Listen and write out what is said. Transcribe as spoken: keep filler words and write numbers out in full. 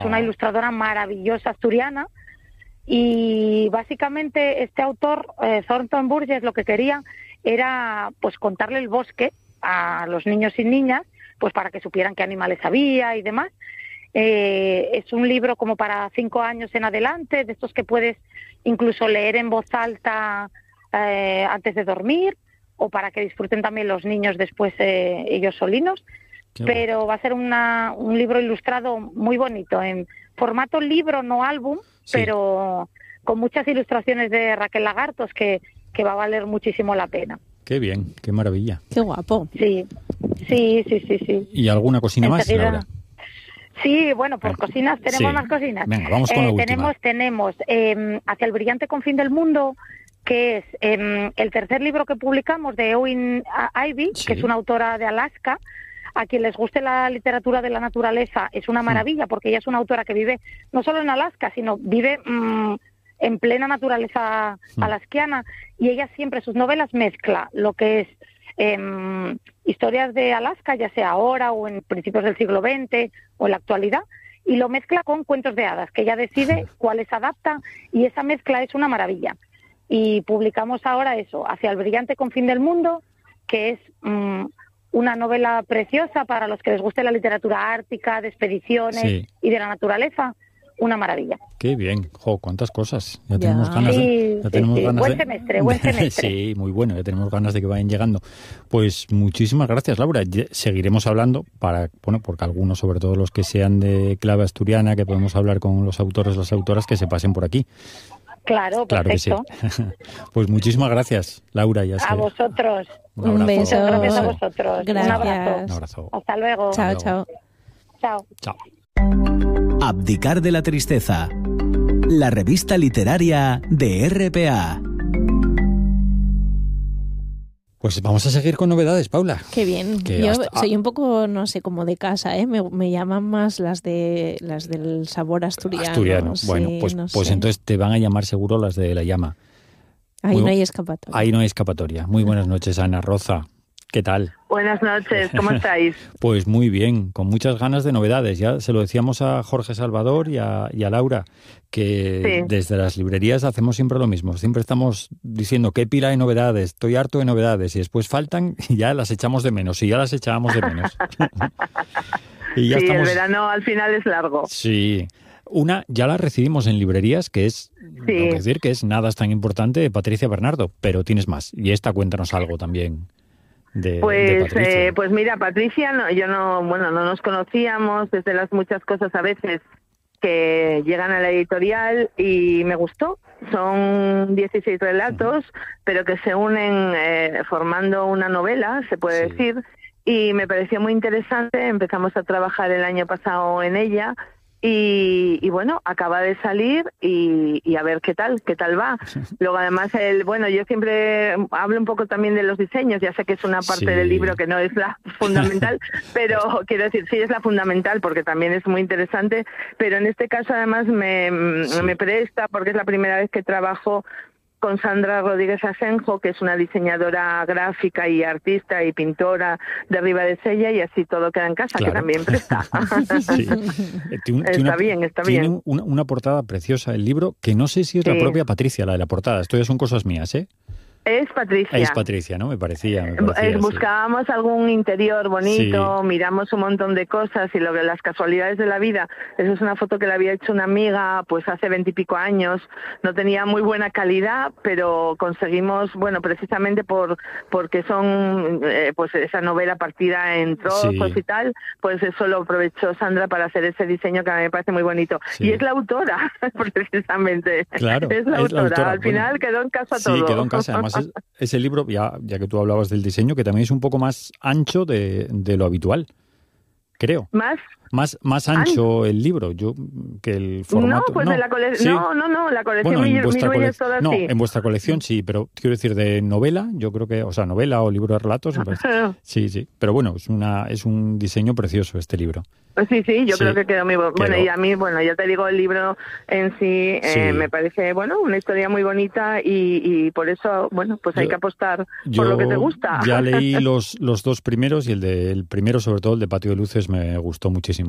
oh. una ilustradora maravillosa asturiana, y básicamente este autor, eh, Thornton Burgess, lo que quería era pues contarle el bosque a los niños y niñas, pues para que supieran qué animales había y demás. Eh, es un libro como para cinco años en adelante, de estos que puedes incluso leer en voz alta eh, antes de dormir, o para que disfruten también los niños después eh, ellos solinos. Qué pero bueno. Va a ser una, un libro ilustrado muy bonito, en formato libro, no álbum, sí. pero con muchas ilustraciones de Raquel Lagartos que, que va a valer muchísimo la pena. Qué bien, qué maravilla. Qué guapo. Sí, sí, sí, sí. sí. ¿Y alguna cocina Enseguida... más, Laura? Sí, bueno, por cocinas, tenemos sí. más cocinas. Venga, vamos con eh, la última. Tenemos, tenemos eh, Hacia el brillante confín del mundo, que es eh, el tercer libro que publicamos de Owen Ivy, sí. que es una autora de Alaska. A quien les guste la literatura de la naturaleza es una maravilla, porque ella es una autora que vive no solo en Alaska, sino vive mmm, en plena naturaleza mm. alasquiana, y ella siempre, sus novelas mezcla lo que es eh, historias de Alaska, ya sea ahora o en principios del siglo veinte o en la actualidad, y lo mezcla con cuentos de hadas, que ella decide cuáles adapta, y esa mezcla es una maravilla. Y publicamos ahora eso, Hacia el brillante confín del mundo, que es mmm, una novela preciosa para los que les guste la literatura ártica, de expediciones sí. y de la naturaleza. Una maravilla. Qué bien, jo, cuántas cosas. Ya, ya. tenemos ganas. Sí, de, ya sí, tenemos sí. ganas Buen de, semestre, buen semestre. Sí, muy bueno. Ya tenemos ganas de que vayan llegando. Pues muchísimas gracias, Laura. Seguiremos hablando para, bueno, porque algunos, sobre todo los que sean de clave asturiana, que podemos hablar con los autores, las autoras, que se pasen por aquí. Claro, perfecto. Claro que sí. Pues muchísimas gracias, Laura. Ya a vosotros. Un, un beso. Gracias a vosotros. Gracias. Un abrazo. Un abrazo. Hasta luego. Chao, Hasta luego. chao. Chao. Chao. Abdicar de la tristeza. La revista literaria de R P A. Pues vamos a seguir con novedades, Paula. Qué bien. Que Yo hasta... soy un poco, no sé, como de casa, ¿eh? Me, me llaman más las de las del sabor asturiano. Asturiano. Sí, bueno, pues, no pues sé. entonces te van a llamar seguro las de La Llama. Ahí Muy... no hay escapatoria. Ahí no hay escapatoria. Muy buenas noches, Ana Roza. ¿Qué tal? Buenas noches, ¿cómo estáis? Pues muy bien, con muchas ganas de novedades. Ya se lo decíamos a Jorge Salvador y a, y a Laura, que sí. desde las librerías hacemos siempre lo mismo. Siempre estamos diciendo qué pila de novedades, estoy harto de novedades, y después faltan y ya las echamos de menos, y ya las echábamos de menos. y ya sí, estamos... el verano al final es largo. Sí. Una ya la recibimos en librerías, que es, sí. tengo que decir, que es Nada es tan importante, de Patricia Bernardo, pero tienes más. Y esta, cuéntanos algo también. De, pues de eh, pues mira, Patricia, no, yo no, bueno, no nos conocíamos desde las muchas cosas a veces que llegan a la editorial, y me gustó. Son dieciséis relatos, uh-huh. pero que se unen eh, formando una novela, se puede sí. decir, y me pareció muy interesante. Empezamos a trabajar el año pasado en ella. Y, y bueno, acaba de salir y, y a ver qué tal, qué tal va. Luego además, el bueno, yo siempre hablo un poco también de los diseños, ya sé que es una parte sí. del libro que no es la fundamental, pero quiero decir, sí es la fundamental porque también es muy interesante, pero en este caso además me, sí. me presta, porque es la primera vez que trabajo con Sandra Rodríguez Asenjo, que es una diseñadora gráfica y artista y pintora de Ribadesella, y así todo queda en casa, claro. que también presta. sí. Tiene, está una, bien, está tiene bien. Una, una portada preciosa el libro, que no sé si es sí. la propia Patricia, la de la portada. Esto ya son cosas mías, ¿eh? Es Patricia. Es Patricia, ¿no? Me parecía. Me parecía Buscábamos sí. algún interior bonito, sí. miramos un montón de cosas, y lo que las casualidades de la vida. Esa es una foto que le había hecho una amiga, pues hace veintipico años. No tenía muy buena calidad, pero conseguimos, bueno, precisamente por porque son, eh, pues esa novela partida en trozos sí. y tal, pues eso lo aprovechó Sandra para hacer ese diseño que a mí me parece muy bonito. Sí. Y es la autora, precisamente. Claro, es la, es autora. la autora. Al Bueno, final quedó en casa sí, todo. Sí, quedó en casa. Además, es, ese libro, ya, ya que tú hablabas del diseño, que también es un poco más ancho de, de lo habitual, creo. ¿Más? Más, más ancho el libro, yo que el formato. No, pues no, de la cole... ¿sí? no, no, no, la colección bueno, en vuestra Mirulla cole... es toda No, así. en vuestra colección sí, pero quiero decir de novela, yo creo que, o sea, novela o libro de relatos, pues, sí, sí, pero bueno, es una es un diseño precioso este libro. Sí, sí, yo sí, creo que quedó muy bueno. Bueno, y a mí, bueno, ya te digo, el libro en sí, eh, sí. me parece, bueno, una historia muy bonita, y, y por eso, bueno, pues yo, hay que apostar por lo que te gusta. Ya leí los, los dos primeros, y el de el primero, sobre todo, el de Patio de Luces, me gustó muchísimo.